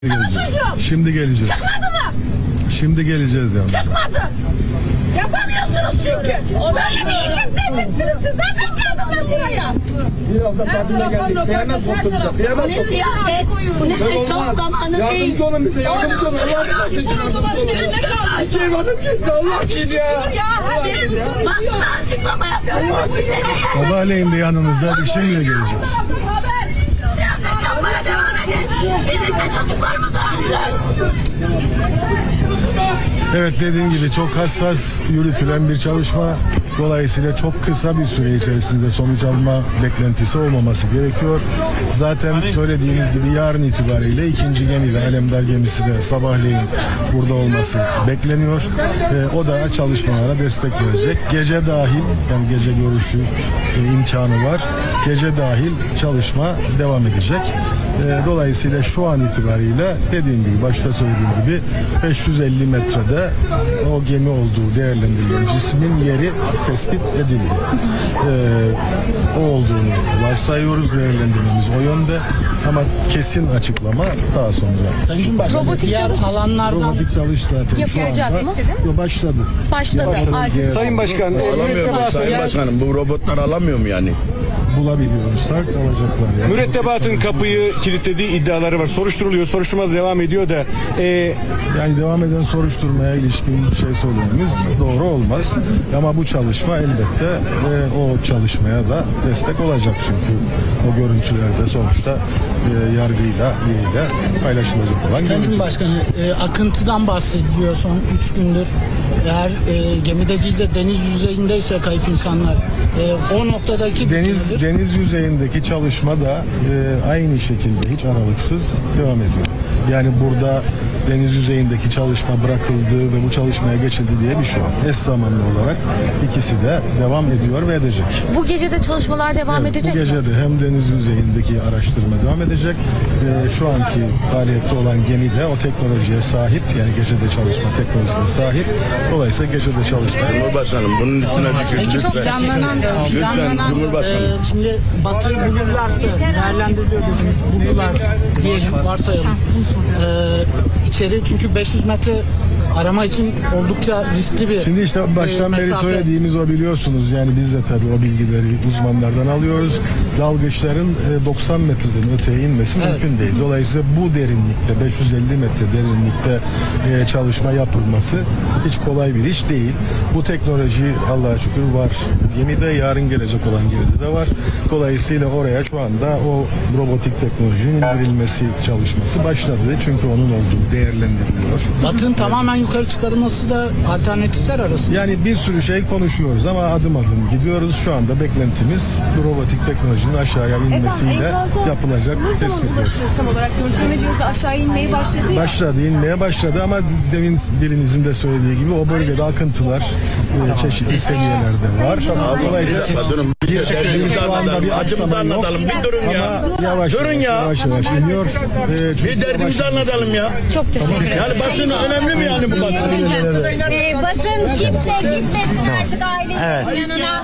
Şimdi geleceğiz. Çıkmadı mı? Şimdi geleceğiz yani. Çıkmadı. Yapamıyorsunuz çünkü. Böyle bir illet devletsiniz siz. Nereden geldim ben buraya? Biraz da tatile geldik. Kıyamet koptu bize. Kıyamet koptu. Siyaset, bu ne eşof zamanı değil. Yardımcı olun bize. Yardımcı olun. Allah aşkına seçin. İki adım gitti. Allah için ya. Basına açıklama yapıyorum. Sabahleyin de yanınızdaydık. Şimdi de geleceğiz. Siyaset yapmaya devam edin. Bizim de çocuklarımız öldü. Evet, dediğim gibi çok hassas yürütülen bir çalışma. Dolayısıyla çok kısa bir süre içerisinde sonuç alma beklentisi olmaması gerekiyor. Zaten söylediğimiz gibi yarın itibariyle ikinci gemi ve Alemdar gemisi de sabahleyin burada olması bekleniyor. O da çalışmalara destek verecek. Gece dahil, yani gece görüşü imkanı var. Gece dahil çalışma devam edecek. Dolayısıyla şu an itibariyle dediğim gibi, başta söylediğim gibi 550 metrede o gemi olduğu değerlendirilen cismin yeri tespit edildi. O olduğunu varsayıyoruz, değerlendirmemiz o yönde, ama kesin açıklama daha sonra. Sayın Cumhurbaşkanı, diğer alanlardan Robotik dalış zaten şu anda başladı. Sayın Başkan, Sayın Başkanım, bu robotlar alamıyor mu yani? Bulabiliyorsak alacaklar yani. mürettebatın kapıyı kilitlediği iddiaları var. Soruşturuluyor, soruşturma da devam ediyor da Yani devam eden soruşturmaya ilişkin bir şey söylememiz doğru olmaz. Ama bu çalışma elbette o çalışmaya da destek olacak, çünkü o görüntülerde sonuçta yargıyla paylaşılacak olan Sayın görüntüler. Cumhurbaşkanı, akıntıdan bahsediliyor son 3 gündür. Eğer gemide değil de deniz yüzeyindeyse kayıp insanlar, o noktadaki Deniz yüzeyindeki çalışma da aynı şekilde hiç aralıksız devam ediyor. Yani burada deniz yüzeyindeki çalışma bırakıldı ve bu çalışmaya geçildi diye bir şey yok. Eş zamanlı olarak ikisi de devam ediyor ve edecek. Bu gece de çalışmalar devam edecek Bu mi? gece de hem deniz yüzeyindeki araştırma devam edecek. Şu anki faaliyette olan gemi de o teknolojiye sahip, yani gecede çalışma teknolojisine sahip. Dolayısıyla gecede çalışma. Cumhurbaşkanım, bunun üstüne düşün Peki çok lütfen. canlanan Cumhurbaşkanım. şimdi Batı bulurlarsa değerlendiriliyor dediniz, bulurlar diyelim, varsayalım. İçeri, çünkü 500 metre arama için oldukça riskli bir Şimdi işte baştan beri mesafe. söylediğimiz o, biliyorsunuz. Yani biz de tabii o bilgileri uzmanlardan alıyoruz. Dalgıçların 90 metreden öteye inmesi mümkün değil. Dolayısıyla bu derinlikte, 550 metre derinlikte çalışma yapılması hiç kolay bir iş değil. Bu teknoloji Allah'a şükür var. Bu gemide, yarın gelecek olan gemide de var. Dolayısıyla oraya şu anda o robotik teknolojinin indirilmesi çalışması başladı. Çünkü onun olduğu değerlendiriliyor. Batı'nın tamamen yukarı çıkarılması da alternatifler arasında. Yani bir sürü şey konuşuyoruz ama adım adım gidiyoruz. Şu anda beklentimiz bu robotik teknolojinin aşağıya inmesiyle yapılacak tespitler. Tam olarak görüntüleme cihazı aşağı inmeye başladı. Başladı, inmeye başladı, ama demin birinizin de söylediği gibi o bölgede akıntılar çeşitli seviyelerde var. Dolayısıyla Derdimizi şu anda anlatalım. bir Acımızı aksama yok. anlatalım. Bir durun ya. Ama yavaş Durun ya. yavaş iniyor. Bir derdimizi anlatalım ya. Çok teşekkür ederim. Yani basın önemli mi yani bu basın? Basın kimse gitmesin artık ailesinin yanına.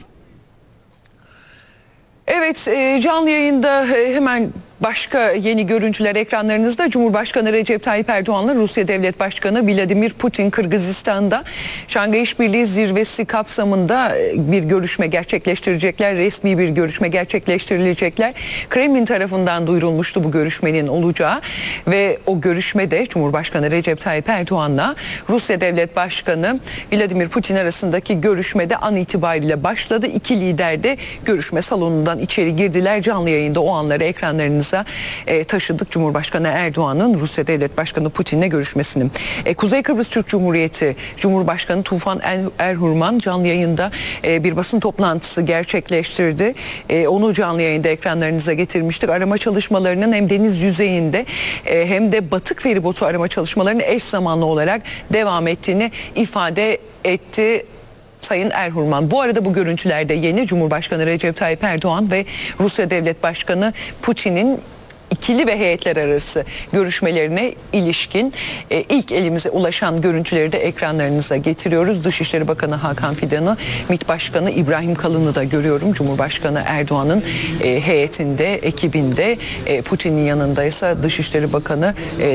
Evet, canlı yayında hemen başka yeni görüntüler ekranlarınızda. Cumhurbaşkanı Recep Tayyip Erdoğan'la Rusya Devlet Başkanı Vladimir Putin Kırgızistan'da Şangay İşbirliği Zirvesi kapsamında bir görüşme gerçekleştirecekler. Resmi bir görüşme gerçekleştirilecekler. Kremlin tarafından duyurulmuştu bu görüşmenin olacağı ve o görüşmede Cumhurbaşkanı Recep Tayyip Erdoğan'la Rusya Devlet Başkanı Vladimir Putin arasındaki görüşmede an itibariyle başladı. İki lider de görüşme salonundan içeri girdiler. Canlı yayında o anları ekranlarınıza taşıdık. Cumhurbaşkanı Erdoğan'ın Rusya Devlet Başkanı Putin'le görüşmesini. Kuzey Kıbrıs Türk Cumhuriyeti Cumhurbaşkanı Tufan Erhurman canlı yayında bir basın toplantısı gerçekleştirdi. Onu canlı yayında ekranlarınıza getirmiştik. Arama çalışmalarının hem deniz yüzeyinde hem de batık feribotu arama çalışmalarının eş zamanlı olarak devam ettiğini ifade etti Sayın Erhurman. Bu arada bu görüntülerde yeni Cumhurbaşkanı Recep Tayyip Erdoğan ve Rusya Devlet Başkanı Putin'in ikili ve heyetler arası görüşmelerine ilişkin ilk elimize ulaşan görüntüleri de ekranlarınıza getiriyoruz. Dışişleri Bakanı Hakan Fidan'ı, MİT Başkanı İbrahim Kalın'ı da görüyorum. Cumhurbaşkanı Erdoğan'ın heyetinde, ekibinde, Putin'in yanındaysa Dışişleri Bakanı